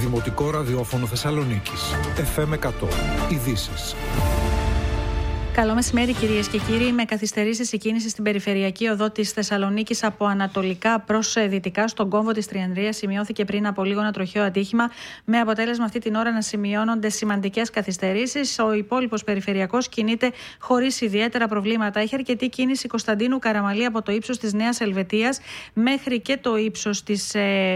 Δημοτικό Ραδιόφωνο Θεσσαλονίκης. FM 100. Ειδήσεις. Καλό μεσημέρι, κυρίες και κύριοι. Με καθυστερήσεις η κίνηση στην περιφερειακή οδό της Θεσσαλονίκης από ανατολικά προς δυτικά στον κόμβο της Τριανδρίας σημειώθηκε πριν από λίγο ένα τροχαίο ατύχημα, με αποτέλεσμα αυτή την ώρα να σημειώνονται σημαντικές καθυστερήσεις. Ο υπόλοιπος περιφερειακός κινείται χωρίς ιδιαίτερα προβλήματα. Έχει αρκετή κίνηση Κωνσταντίνου Καραμαλή από το ύψος της Νέας Ελβετίας μέχρι και το ύψος της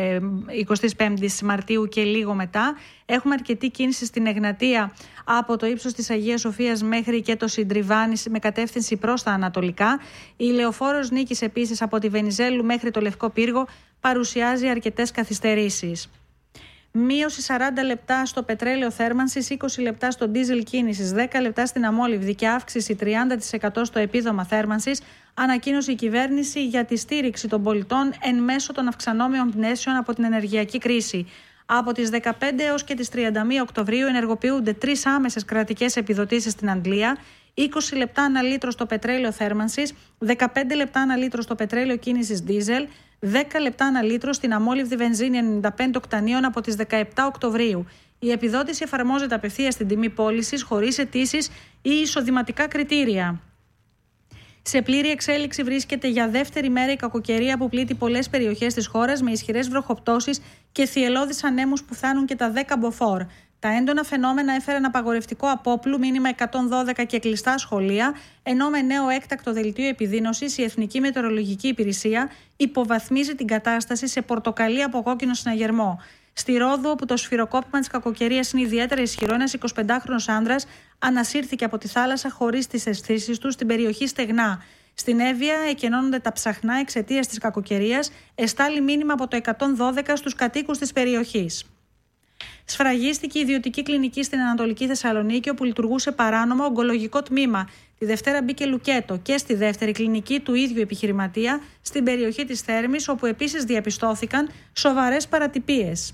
25ης Μαρτίου και λίγο μετά. Έχουμε αρκετή κίνηση στην Εγνατία από το ύψος της Αγίας Σοφίας μέχρι και το Συντριβάνι με κατεύθυνση προς τα ανατολικά. Η Λεωφόρος Νίκης επίσης από τη Βενιζέλου μέχρι το Λευκό Πύργο παρουσιάζει αρκετές καθυστερήσεις. Μείωση 40 λεπτά στο πετρέλαιο θέρμανσης, 20 λεπτά στο ντίζελ κίνησης, 10 λεπτά στην αμόλυβδη και αύξηση 30% στο επίδομα θέρμανσης, ανακοίνωσε η κυβέρνηση για τη στήριξη των πολιτών εν μέσω των αυξανόμενων πιέσεων από την ενεργειακή κρίση. Από τις 15 έως και τις 31 Οκτωβρίου ενεργοποιούνται 3 άμεσες κρατικές επιδοτήσεις στην Αγγλία, 20 λεπτά ανά λίτρο στο πετρέλαιο θέρμανσης, 15 λεπτά ανά λίτρο στο πετρέλαιο κίνησης δίζελ, 10 λεπτά ανά λίτρο στην αμόλυβδη βενζίνη 95 οκτανίων από τις 17 Οκτωβρίου. Η επιδότηση εφαρμόζεται απευθείας στην τιμή πώλησης, χωρίς αιτήσεις ή εισοδηματικά κριτήρια. Σε πλήρη εξέλιξη βρίσκεται για δεύτερη μέρα η κακοκαιρία που πλήττει πολλές περιοχές της χώρας με ισχυρές βροχοπτώσεις και θυελλώδεις ανέμους που φτάνουν και τα 10 μποφόρ. Τα έντονα φαινόμενα έφεραν απαγορευτικό απόπλου, μήνυμα 112 και κλειστά σχολεία, ενώ με νέο έκτακτο δελτίο επιδείνωσης η Εθνική Μετεωρολογική Υπηρεσία υποβαθμίζει την κατάσταση σε πορτοκαλί από κόκκινο συναγερμό. Στη Ρόδο, όπου το σφυροκόπημα της κακοκαιρίας είναι ιδιαίτερα ισχυρό, ένας 25χρονος άνδρας ανασύρθηκε από τη θάλασσα χωρίς τις αισθήσεις του στην περιοχή Στεγνά. Στην Εύβοια εκενώνονται τα ψαχνά εξαιτίας της κακοκαιρίας, εστάλει μήνυμα από το 112 στους κατοίκους της περιοχής. Σφραγίστηκε η ιδιωτική κλινική στην Ανατολική Θεσσαλονίκη, όπου λειτουργούσε παράνομο ογκολογικό τμήμα. Τη Δευτέρα μπήκε λουκέτο και στη δεύτερη κλινική του ίδιου επιχειρηματία στην περιοχή της Θέρμης, όπου επίσης διαπιστώθηκαν σοβαρές παρατυπίες.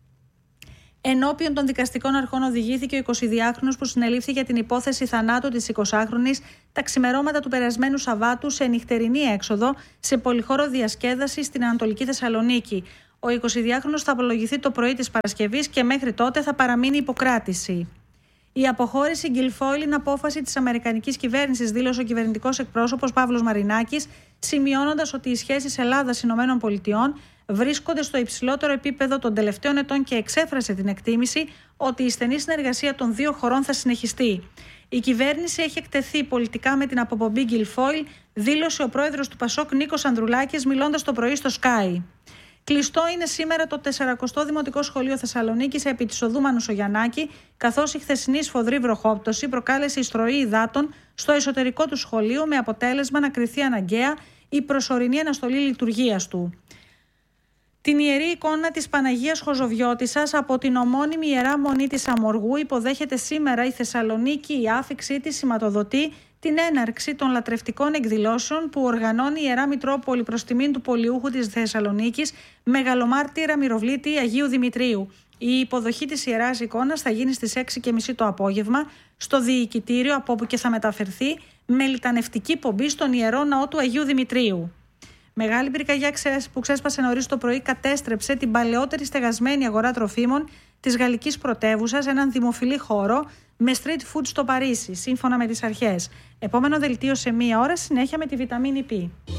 Ενώπιον των δικαστικών αρχών οδηγήθηκε ο 22χρονος που συνελήφθη για την υπόθεση θανάτου της 20χρονης τα ξημερώματα του περασμένου Σαββάτου σε νυχτερινή έξοδο σε πολυχώρο διασκέδαση στην Ανατολική Θεσσαλονίκη. Ο 22χρονος θα απολογηθεί το πρωί της Παρασκευής και μέχρι τότε θα παραμείνει υποκράτηση. Η αποχώρηση Γκιλφόιλ είναι απόφαση της Αμερικανικής κυβέρνησης, δήλωσε ο κυβερνητικός εκπρόσωπος Παύλος Μαρινάκης, σημειώνοντας ότι οι σχέσεις Ελλάδα-ΗΠΑ βρίσκονται στο υψηλότερο επίπεδο των τελευταίων ετών και εξέφρασε την εκτίμηση ότι η στενή συνεργασία των δύο χωρών θα συνεχιστεί. Η κυβέρνηση έχει εκτεθεί πολιτικά με την αποπομπή Γκιλφόιλ, δήλωσε ο πρόεδρος του Πασόκ Νίκος Ανδρουλάκης μιλώντας το πρωί στο Sky. Κλειστό είναι σήμερα το 40ο Δημοτικό Σχολείο Θεσσαλονίκης επί της οδού Μανουσογιαννάκη, καθώς η χθεσινή σφοδρή βροχόπτωση προκάλεσε εισρωή υδάτων στο εσωτερικό του σχολείου, με αποτέλεσμα να κριθεί αναγκαία η προσωρινή αναστολή λειτουργίας του. Την ιερή εικόνα της Παναγίας Χοζοβιώτισσας από την ομώνυμη Ιερά Μονή της Αμοργού υποδέχεται σήμερα η Θεσσαλονίκη. Η άφιξή της σηματοδοτεί την έναρξη των λατρευτικών εκδηλώσεων που οργανώνει η Ιερά Μητρόπολη προς τιμήν του Πολιούχου της Θεσσαλονίκης, Μεγαλομάρτυρα Μυροβλήτη Αγίου Δημητρίου. Η υποδοχή της Ιεράς Εικόνας θα γίνει στις 6:30 το απόγευμα στο Διοικητήριο, από όπου και θα μεταφερθεί με λιτανευτική πομπή στον Ιερό Ναό του Αγίου Δημητρίου. Μεγάλη πυρκαγιά που ξέσπασε νωρίς το πρωί κατέστρεψε την παλαιότερη στεγασμένη αγορά τροφίμων της γαλλικής πρωτεύουσας, έναν δημοφιλή χώρο με street food στο Παρίσι, σύμφωνα με τις αρχές. Επόμενο δελτίο σε 1 ώρα, συνέχεια με τη βιταμίνη Π.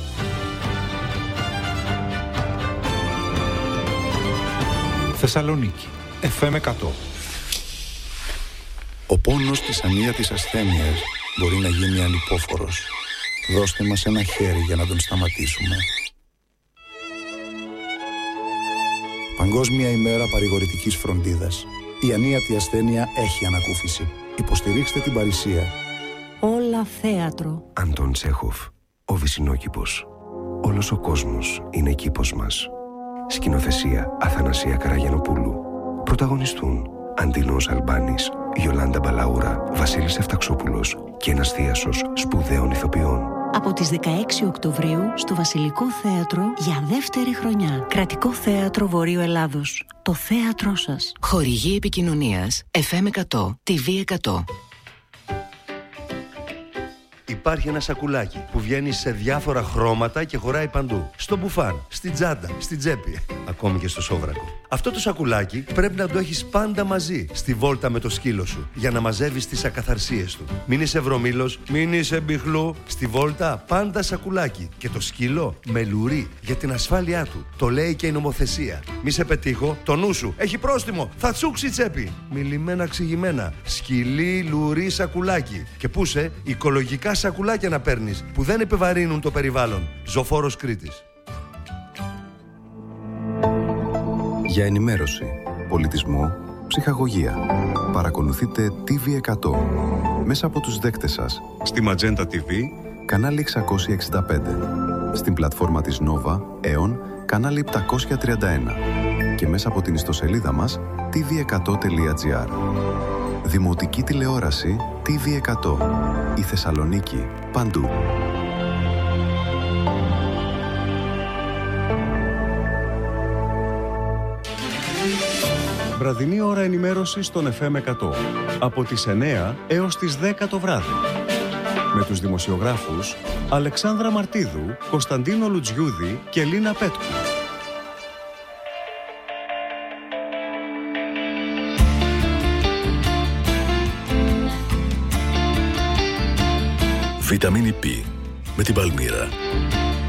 Θεσσαλονίκη, FM 100. Ο πόνος της ανίατης ασθένειας μπορεί να γίνει ανυπόφορος. Δώστε μας ένα χέρι για να τον σταματήσουμε. Παγκόσμια ημέρα παρηγορητικής φροντίδας. Η ανίατη ασθένεια έχει ανακούφιση. Υποστηρίξτε την παρησία. Όλα θέατρο. Αντών Τσέχοφ, ο Βυσσινόκηπος. Όλος ο κόσμος είναι κήπος μας. Σκηνοθεσία Αθανασία Καραγιανοπούλου. Πρωταγωνιστούν Αντίνος Αλμπάνης, Γιολάντα Μπαλαούρα, Βασίλης Εφταξόπουλος και ένας θίασος σπουδαίων ηθοποιών. Από τις 16 Οκτωβρίου στο Βασιλικό Θέατρο για δεύτερη χρονιά. Κρατικό Θέατρο Βορείου Ελλάδος. Το θέατρό σας. Χορηγή επικοινωνίας FM 100, TV 100. Υπάρχει ένα σακουλάκι που βγαίνει σε διάφορα χρώματα και χωράει παντού. Στο μπουφάν, στην τσάντα, στην τσέπη, ακόμη και στο σόβρακο. Αυτό το σακουλάκι πρέπει να το έχεις πάντα μαζί στη βόλτα με το σκύλο σου για να μαζεύεις τις ακαθαρσίες του. Μην είσαι βρωμήλος, μην είσαι μπιχλού. Στη βόλτα πάντα σακουλάκι. Και το σκύλο με λουρί για την ασφάλειά του. Το λέει και η νομοθεσία. Μη σε πετύχω, το νου σου έχει πρόστιμο. Θα τσούξει τσέπη. Μιλημένα ξηγημένα. Σκυλί, λουρί, σακουλάκι. Και πούσε οικολογικά σακουλάκια να παίρνεις που δεν επιβαρύνουν το περιβάλλον. Ζωφόρος Κρήτης. Για ενημέρωση, πολιτισμό, ψυχαγωγία. Παρακολουθείτε TV100 μέσα από τους δέκτες σας στη Magenta TV, κανάλι 665, στην πλατφόρμα της Nova, Aeon, κανάλι 731 και μέσα από την ιστοσελίδα μας tv100.gr. Δημοτική τηλεόραση TV100. Η Θεσσαλονίκη παντού. Βραδινή ώρα ενημέρωσης στον FM 100. Από τις 9 έως τις 10 το βράδυ. Με τους δημοσιογράφους Αλεξάνδρα Μαρτίδου, Κωνσταντίνο Λουτζιούδη και Λίνα Πέτκου. Βιταμίνη Π με την Παλμύρα.